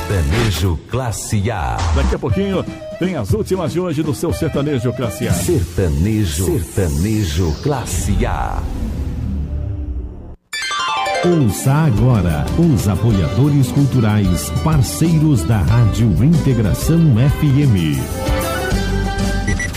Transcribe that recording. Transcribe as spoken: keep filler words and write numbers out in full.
Sertanejo Classe A. Daqui a pouquinho tem as últimas de hoje do seu Sertanejo Classe A. Sertanejo, Sertanejo Classe A. Ouça agora os apoiadores culturais, parceiros da Rádio Integração F M.